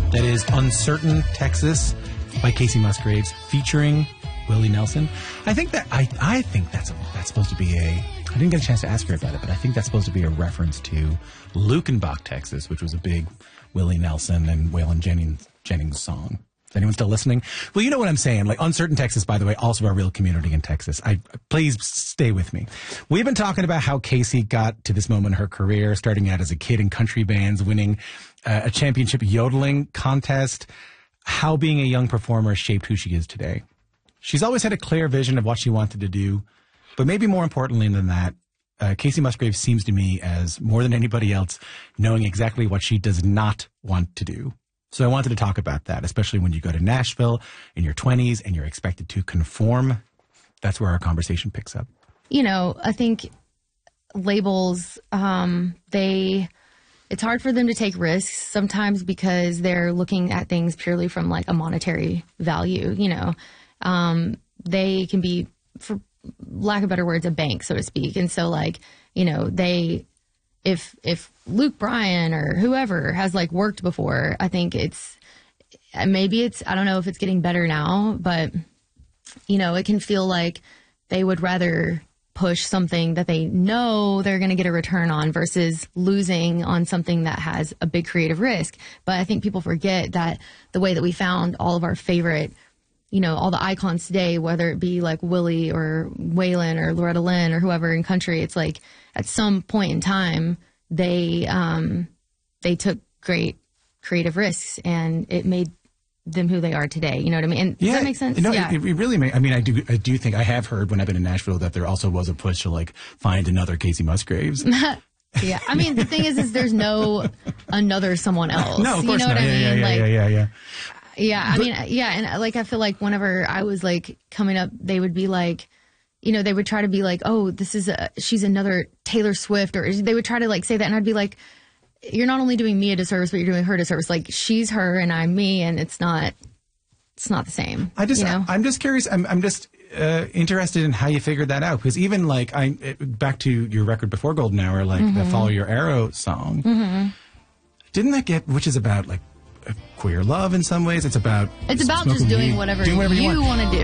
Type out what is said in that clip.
That is Uncertain Texas by Casey Musgraves featuring Willie Nelson. I think that's supposed to be I didn't get a chance to ask her about it, but I think that's supposed to be a reference to Lukenbach, Texas, which was a big Willie Nelson and Waylon Jennings song. Is anyone still listening? Well, you know what I'm saying. Like, Uncertain Texas, by the way, also a real community in Texas. Please stay with me. We've been talking about how Casey got to this moment in her career, starting out as a kid in country bands, winning a championship yodeling contest, how being a young performer shaped who she is today. She's always had a clear vision of what she wanted to do, but maybe more importantly than that, Casey Musgraves seems to me as, more than anybody else, knowing exactly what she does not want to do. So I wanted to talk about that, especially when you go to Nashville in your 20s and you're expected to conform. That's where our conversation picks up. You know, I think labels, it's hard for them to take risks sometimes because they're looking at things purely from like a monetary value. You know, they can be, for lack of better words, a bank, so to speak. And so, like, you know, if Luke Bryan or whoever has like worked before, I think I don't know if it's getting better now, but you know, it can feel like they would rather push something that they know they're going to get a return on versus losing on something that has a big creative risk. But I think people forget that the way that we found all of our favorite, you know, all the icons today, whether it be like Willie or Waylon or Loretta Lynn or whoever in country, it's like at some point in time, they took great creative risks and it made them who they are today. You know what I mean? And does that make sense? No, it really makes. I mean, I do think I have heard when I've been in Nashville that there also was a push to like find another Casey Musgraves. Yeah, I mean, the thing is there's no another someone else. No, of course you know not. What I mean? Yeah. Yeah, I mean, yeah, and like I feel like whenever I was like coming up, they would be like, you know, they would try to be like, oh, she's another Taylor Swift, or they would try to like say that, and I'd be like, you're not only doing me a disservice, but you're doing her a disservice. Like, she's her and I'm me, and it's not the same. I'm just curious. I'm just interested in how you figured that out, because even like back to your record before Golden Hour, like the Follow Your Arrow song, didn't that get, which is about like queer love in some ways? It's about just doing whatever you want to do.